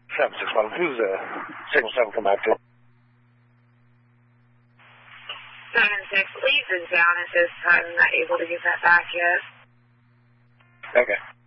761. Who's signal 7 come back to? 7-6. Leads is down at this time. I'm not able to get that back yet. Okay.